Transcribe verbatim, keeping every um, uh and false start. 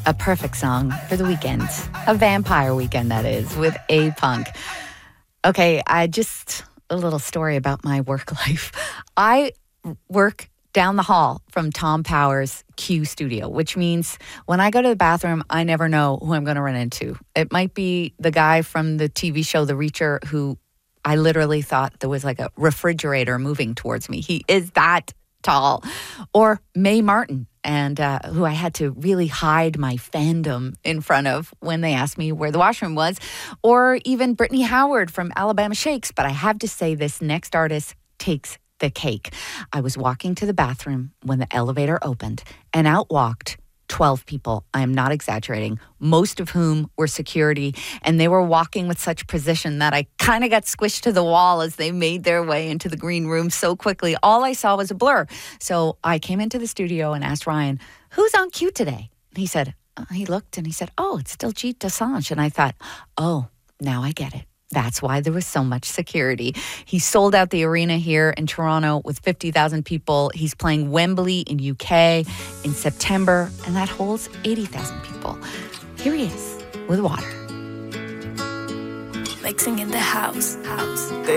A perfect song for the weekend. A vampire weekend, that is, with A-Punk. Okay, I just, a little story about my work life. I work down the hall from Tom Power's Q studio, which means when I go to the bathroom, I never know who I'm going to run into. It might be the guy from the T V show The Reacher who I literally thought there was like a refrigerator moving towards me. He is that tall. Or Mae Martin, and uh, who I had to really hide my fandom in front of when they asked me where the washroom was. Or even Brittany Howard from Alabama Shakes. But I have to say this next artist takes the cake. I was walking to the bathroom when the elevator opened, and out walked twelve people. I am not exaggerating, most of whom were security, and they were walking with such precision that I kind of got squished to the wall as they made their way into the green room so quickly. All I saw was a blur. So I came into the studio and asked Ryan, who's on cue today? And he said, uh, he looked and he said, oh, it's Diljit Dosanjh. And I thought, oh, now I get it. That's why there was so much security. He sold out the arena here in Toronto with fifty thousand people. He's playing Wembley in U K in September, and that holds eighty thousand people. Here he is with Water. Mixing in the house, house. They